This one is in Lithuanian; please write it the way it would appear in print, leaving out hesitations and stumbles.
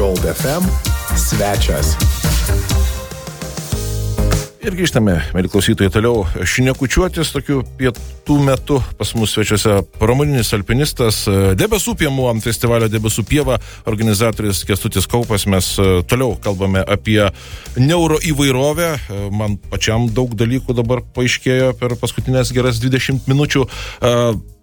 Gold FM svečias. Ir grįžtame, mėly klausytojai, toliau šnekučiuotis tokiu pietų metu pas mus svečiuose pramoninis alpinistas, Debesų piemų festivalio Debesų pieva organizatorius Kęstutis Kaupas. Mes toliau kalbame apie neuroįvairovę. Man pačiam daug dalykų dabar paaiškėjo per paskutinės geras 20 minučių.